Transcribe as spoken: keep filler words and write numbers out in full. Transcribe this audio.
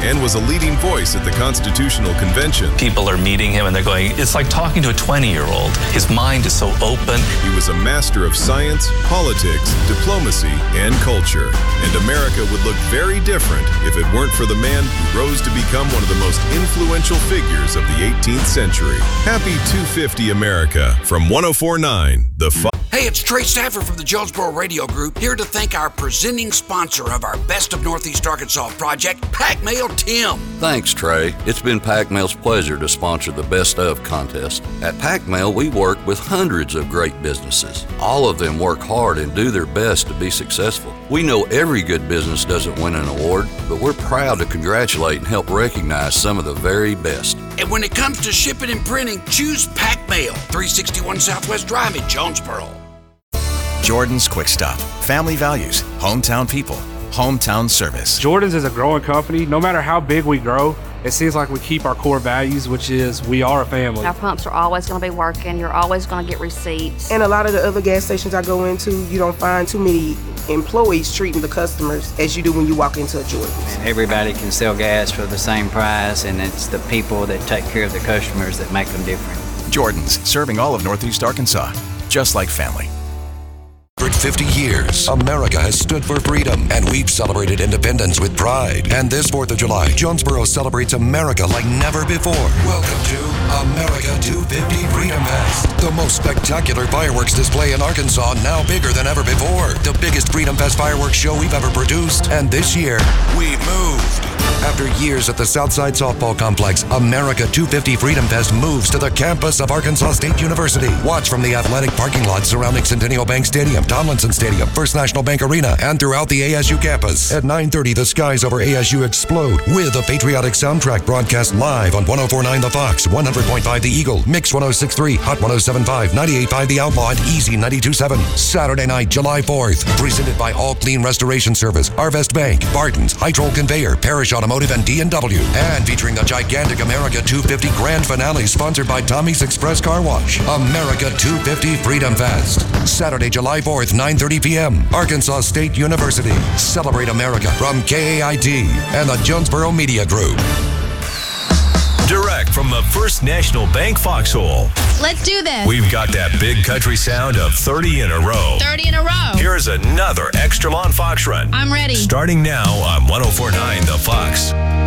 and was a leading voice at the Constitutional Convention. People are meeting him and they're going, it's like talking to a twenty-year-old. His mind is so open. He was a master of science, politics, diplomacy, and culture. And America would look very different if it weren't for the man who rose to become one of the most influential figures of the eighteenth century. Happy two fifty America from one oh four point nine The Fox. Hey, it's Trey Stafford from the Jonesboro Radio Group, here to thank our presenting sponsor of our Best of Northeast Arkansas project, Pac Mail Tim. Thanks, Trey. It's been Pac Mail's pleasure to sponsor the Best of contest. At Pac Mail, we work with hundreds of great businesses. All of them work hard and do their best to be successful. We know every good business doesn't win an award, but we're proud to congratulate and help recognize some of the very best. And when it comes to shipping and printing, choose Pac Mail, three sixty-one Southwest Drive in Jonesboro. Jordan's Quick Stop. Family values, hometown people, hometown service. Jordan's is a growing company. No matter how big we grow, it seems like we keep our core values, which is we are a family. Our pumps are always going to be working. You're always going to get receipts. And a lot of the other gas stations I go into, you don't find too many employees treating the customers as you do when you walk into a Jordan's. Everybody can sell gas for the same price, and it's the people that take care of the customers that make them different. Jordan's, serving all of Northeast Arkansas, just like family. For fifty years, America has stood for freedom, and we've celebrated independence with pride. And this fourth of July, Jonesboro celebrates America like never before. Welcome to America two fifty Freedom Fest, the most spectacular fireworks display in Arkansas, now bigger than ever before. The biggest Freedom Fest fireworks show we've ever produced. And this year, we moved. After years at the Southside Softball Complex, America two fifty Freedom Fest moves to the campus of Arkansas State University. Watch from the athletic parking lot surrounding Centennial Bank Stadium, Tomlinson Stadium, First National Bank Arena, and throughout the A S U campus. At nine thirty, the skies over A S U explode with a patriotic soundtrack broadcast live on one oh four point nine The Fox, one hundred point five The Eagle, Mix one oh six point three, Hot one oh seven point five, ninety-eight point five The Outlaw, and Easy ninety-two point seven. Saturday night, July fourth, presented by All Clean Restoration Service, Arvest Bank, Barton's, Hytrol Conveyor, Parrish Automotive, and D and W. And featuring a gigantic America two fifty grand finale sponsored by Tommy's Express Car Wash. America two fifty Freedom Fest. Saturday, July fourth, nine thirty p.m. Arkansas State University. Celebrate America from K A I T and the Jonesboro Media Group. Direct from the First National Bank Foxhole. Let's do this. We've got that big country sound of thirty in a row. thirty in a row. Here's another extra long Fox Run. I'm ready. Starting now on one oh four point nine The Fox.